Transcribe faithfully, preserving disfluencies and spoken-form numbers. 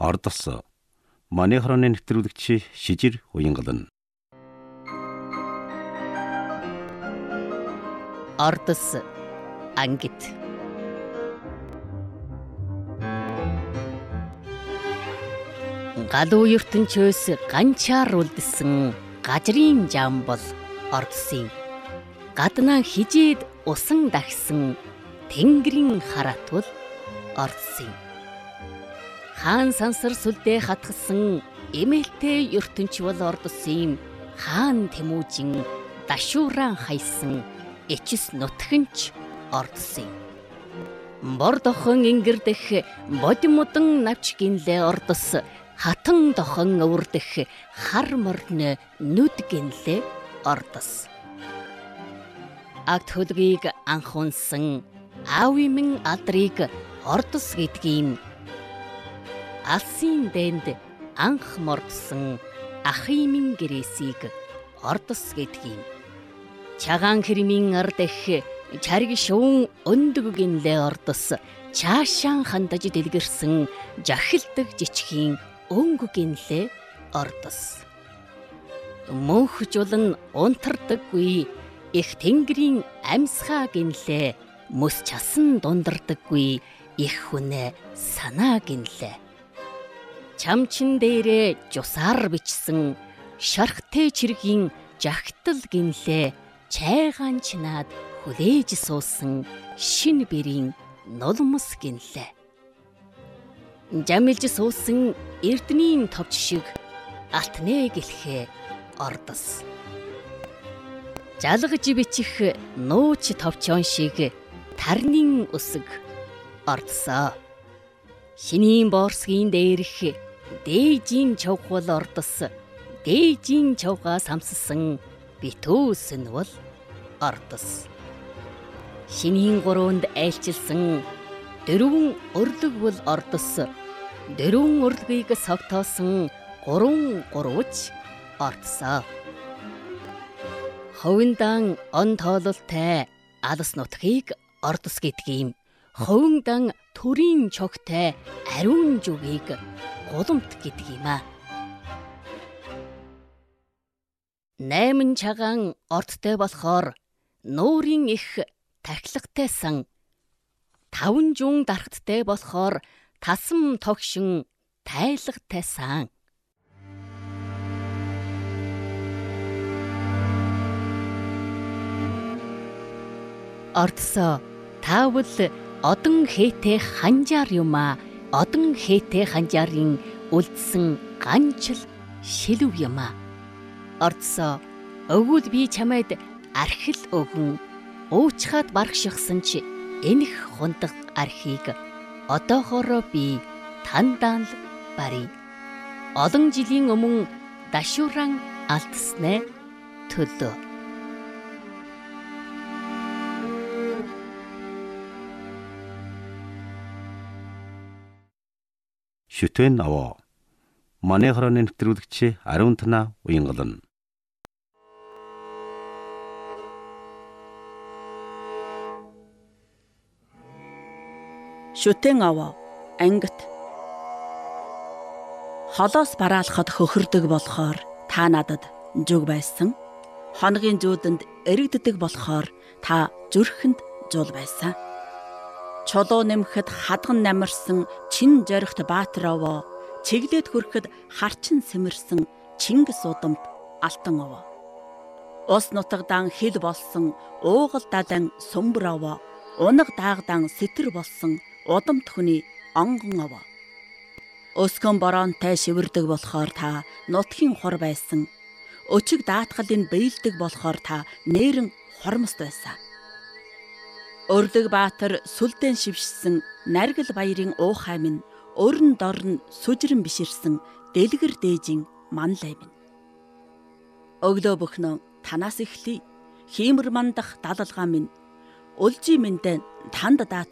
Ордос Маний хорооны нэвтрүүлэгч Шижир Уянгал. Ордос ангит. Галуу ертөнчөөс ганчаар үлдсэн гажрын жам бол Ордосын. Гаднаа хижээд усан дагсан тэнгэрийн хараат бол Ордосын. Хаан сансар сүлдээ хатгсан эмээлтэй ертөнч бол Ордосын. Хаан Тэмүүжин дашууран хайсан эчис нутгинч Ордосын. Бор дохон ингэрдэх бодимудан навч гинлээ Ордос. Хатан дохон өвөрдөх хар морны нүд гинлээ Ордос. Агт хөлгийг анхунсан аавимын алдрыг Ордос гэдгийм. Алсын дэнд анх мордсон ахимын гэрээсийг Ордос гэдгийм. Чагаан хэрмийн ардэх чариг шуун өндөг гинлээ Ордос. Чаашаан хандаж дэлгэрсэн жахилдаг жичхийн өнгө гинлээ Ордос. Мөнхжулн унтардаггүй их тэнгэрийн амьсгаа гинлээ. Мөс часан дундардаггүй их хүнээ санаа гинлээ. Чамчин дээрээ жусаар бичсэн шархтэй чиргийн жагтал гинлээ. Чайгаан чинаад хүлээж суусан шин бэрийн нулмс гинлээ. Жамилж суусан эрдэнийн товч шиг алтнэ гэлхээ Ордос. Жалгаж бичих нууч товчон шиг тарнын өсөг Ордосоо. Шинийн борсгийн дээрх дээжийн чавхвал Ордос. Дээжийн чавгаа самссан битүүс нь бол Ордос. Шинийн гуруунд айлчилсан дөрвөн өрлөг бол Ордос. Дөрвөн өрлөгийг согтоосон гурван гурвч Ордосоо. Ховиндан он тоололтой алс нутгийг Ордос гэдгийм. Ховиндан төрийн чогтой ариун жүгийг гуламт гэдгийм аа. Найман чагаан Ордтой болохоор нуурын их тахилгатай сан. Таван жуун дархттай болохоор тасам тогшин тайлагтай сан. Ордосоо таавал одон хээтэй ханжаар юм аа. Одон хээтэй ханжаарын үлдсэн ганчл шилв юм аа. Ордосоо өгүүл би чамайд архил өгөн уучхаад баргшихсан чи энэх хундаг архийг одоохоороо би тандаан л барья. Олон жилийн өмнө дашууран алдснаа төлөө. Шүтэн аваа. Маний хорооны нэвтрүүлэгч Ариун Тана Уянгал. Шүтэн аваа ангит. Холоос бараалахад хөхөрдөг болохоор та надад зүг байсан. Хоногийн зүүдэнд эрэгддэг болохоор та зүрхэнд зул байсан. Чулуу нэмэхэд хадган намирсан чин зоригт баатар овоо. Чиглээд хүрэхэд харчин сэмэрсэн Чингис удамт алтан овоо. Ус нутагдан хил болсон уугал далайн сүмбэр овоо. Унаг даагдан сэтэр болсон удамт хүний онгон овоо. Өсгөн бороонтай шивэрдэг болохоор та нутгийн хор байсан. Өчиг даатгалын бэйлдэг болохоор та нээрэн хормост байсан. Өрлөг баатар сүлдэн шившсэн наргал баярын уухай минь өрн дорн сүжрэн биширсэн дэлгэр дээжин манлай минь. Өглөө бөхнөө танаас эхлэе. Хиймэр мандах далалгаа минь. Улжи миндэн танд даат